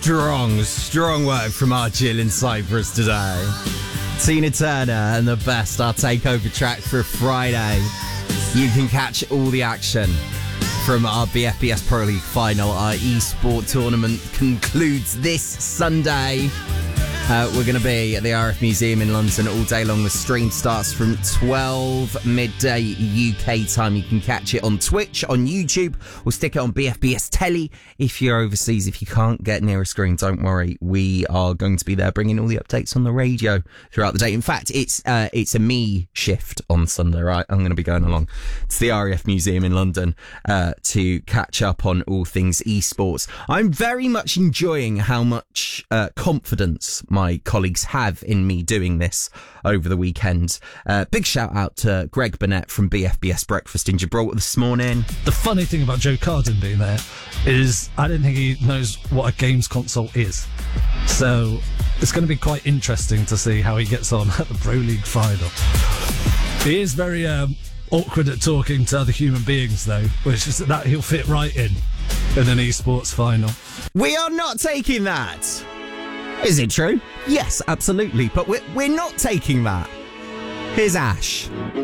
Strong work from our Jill in Cyprus today. Tina Turner and the best, our takeover track for Friday. You can catch all the action from our BFBS Pro League final. Our eSport tournament concludes this Sunday. We're going to be at the RF Museum in London all day long. The stream starts from 12 midday UK time. You can catch it on Twitch, on YouTube. We'll stick it on BFBS Telly if you're overseas. If you can't get near a screen, don't worry. We are going to be there bringing all the updates on the radio throughout the day. In fact, it's a me shift on Sunday, right? I'm going to be going along to the RAF Museum in London to catch up on all things esports. I'm very much enjoying how much confidence my colleagues have in me doing this over the weekend. Big shout out to Greg Burnett from BFBS Breakfast in Gibraltar this morning. The funny thing about Joe Carden being there is I don't think he knows what a games console is. So it's going to be quite interesting to see how he gets on at the Pro League final. He is very awkward at talking to other human beings though, which is that he'll fit right in an esports final. We are not taking that. Is it true? Yes, absolutely. But we're not taking that. Here's Ash.